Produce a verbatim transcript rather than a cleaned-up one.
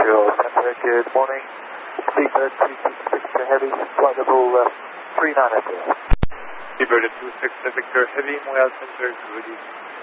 Fuel Center, good morning. Seabird two six Victor Heavy, flight level uh, three nine zero. Seabird two six Victor Heavy, Montreal Center, good evening.